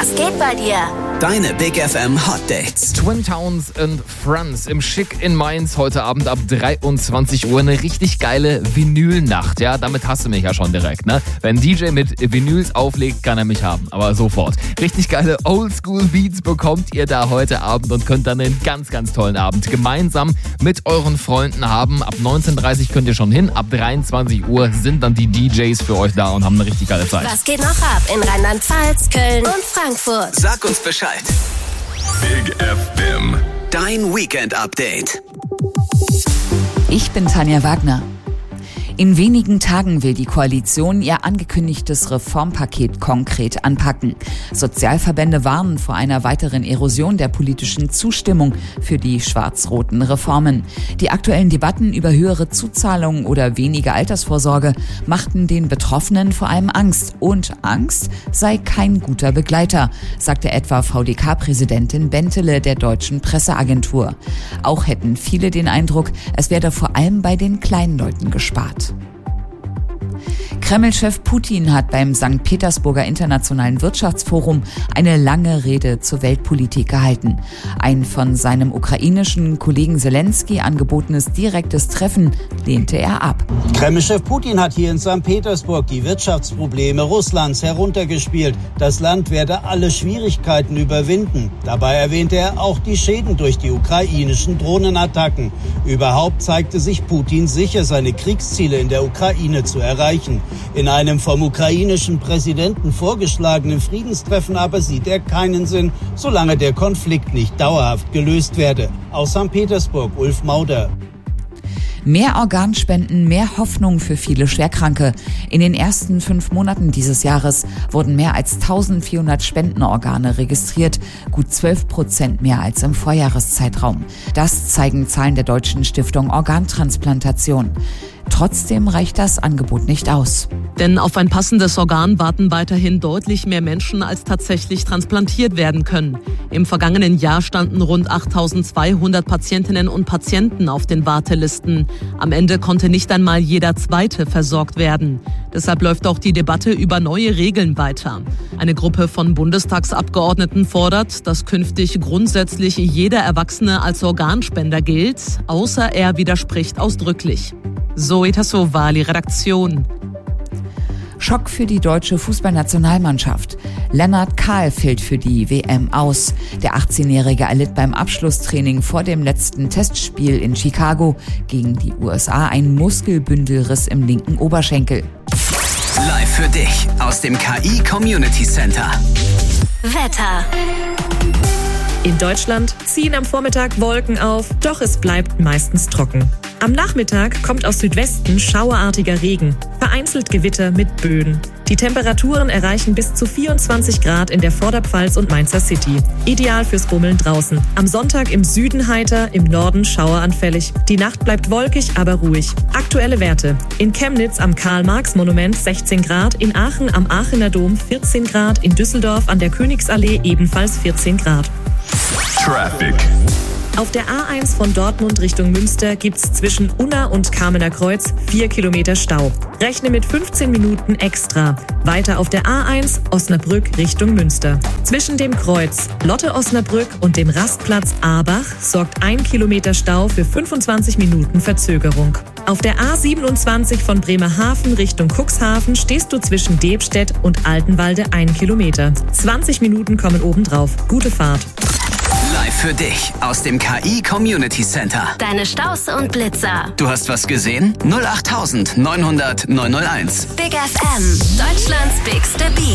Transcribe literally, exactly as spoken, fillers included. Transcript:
Was geht bei dir? Deine Big F M Hot Dates. Twin Towns and Friends im Schick in Mainz heute Abend ab dreiundzwanzig Uhr. Eine richtig geile Vinylnacht. Ja, damit hast du mich ja schon direkt, ne? Wenn ein D J mit Vinyls auflegt, kann er mich haben. Aber sofort. Richtig geile Oldschool-Beats bekommt ihr da heute Abend und könnt dann einen ganz, ganz tollen Abend gemeinsam mit euren Freunden haben. Ab neunzehn Uhr dreißig könnt ihr schon hin. Ab dreiundzwanzig Uhr sind dann die D Js für euch da und haben eine richtig geile Zeit. Was geht noch ab in Rheinland-Pfalz, Köln und Frankfurt? Sag uns Bescheid. Big F M. Dein Weekend-Update. Ich bin Tanja Wagner. In wenigen Tagen will die Koalition ihr angekündigtes Reformpaket konkret anpacken. Sozialverbände warnen vor einer weiteren Erosion der politischen Zustimmung für die schwarz-roten Reformen. Die aktuellen Debatten über höhere Zuzahlungen oder weniger Altersvorsorge machten den Betroffenen vor allem Angst. Und Angst sei kein guter Begleiter, sagte etwa V D K-Präsidentin Bentele der Deutschen Presseagentur. Auch hätten viele den Eindruck, es werde vor allem bei den kleinen Leuten gespart. Kreml-Chef Putin hat beim Sankt Petersburger Internationalen Wirtschaftsforum eine lange Rede zur Weltpolitik gehalten. Ein von seinem ukrainischen Kollegen Zelensky angebotenes direktes Treffen lehnte er ab. Kreml-Chef Putin hat hier in Sankt Petersburg die Wirtschaftsprobleme Russlands heruntergespielt. Das Land werde alle Schwierigkeiten überwinden. Dabei erwähnte er auch die Schäden durch die ukrainischen Drohnenattacken. Überhaupt zeigte sich Putin sicher, seine Kriegsziele in der Ukraine zu erreichen. In einem vom ukrainischen Präsidenten vorgeschlagenen Friedenstreffen aber sieht er keinen Sinn, solange der Konflikt nicht dauerhaft gelöst werde. Aus Sankt Petersburg, Ulf Mauder. Mehr Organspenden, mehr Hoffnung für viele Schwerkranke. In den ersten fünf Monaten dieses Jahres wurden mehr als eintausendvierhundert Spendenorgane registriert, gut zwölf Prozent mehr als im Vorjahreszeitraum. Das zeigen Zahlen der Deutschen Stiftung Organtransplantation. Trotzdem reicht das Angebot nicht aus. Denn auf ein passendes Organ warten weiterhin deutlich mehr Menschen, als tatsächlich transplantiert werden können. Im vergangenen Jahr standen rund achttausendzweihundert Patientinnen und Patienten auf den Wartelisten. Am Ende konnte nicht einmal jeder Zweite versorgt werden. Deshalb läuft auch die Debatte über neue Regeln weiter. Eine Gruppe von Bundestagsabgeordneten fordert, dass künftig grundsätzlich jeder Erwachsene als Organspender gilt, außer er widerspricht ausdrücklich. Zoe Tassovali, Redaktion. Schock für die deutsche Fußballnationalmannschaft. Lennart Kahl fällt für die W M aus. Der achtzehnjährige erlitt beim Abschlusstraining vor dem letzten Testspiel in Chicago gegen die U S A einen Muskelbündelriss im linken Oberschenkel. Live für dich aus dem K I Community Center. Wetter. In Deutschland ziehen am Vormittag Wolken auf, doch es bleibt meistens trocken. Am Nachmittag kommt aus Südwesten schauerartiger Regen, vereinzelt Gewitter mit Böen. Die Temperaturen erreichen bis zu vierundzwanzig Grad in der Vorderpfalz und Mainzer City. Ideal fürs Bummeln draußen. Am Sonntag im Süden heiter, im Norden schaueranfällig. Die Nacht bleibt wolkig, aber ruhig. Aktuelle Werte. In Chemnitz am Karl-Marx-Monument sechzehn Grad, in Aachen am Aachener Dom vierzehn Grad, in Düsseldorf an der Königsallee ebenfalls vierzehn Grad. Traffic. Auf der A eins von Dortmund Richtung Münster gibt's zwischen Unna und Kamener Kreuz vier Kilometer Stau. Rechne mit fünfzehn Minuten extra. Weiter auf der A eins Osnabrück Richtung Münster. Zwischen dem Kreuz Lotte Osnabrück und dem Rastplatz Aabach sorgt ein Kilometer Stau für fünfundzwanzig Minuten Verzögerung. Auf der A siebenundzwanzig von Bremerhaven Richtung Cuxhaven stehst du zwischen Debstedt und Altenwalde ein Kilometer. zwanzig Minuten kommen obendrauf. Gute Fahrt. Live für dich aus dem K I Community Center. Deine Staus und Blitzer. Du hast was gesehen? null acht neunhundert neunhundert neunhunderteins. Big F M. Deutschlands bigste Beat.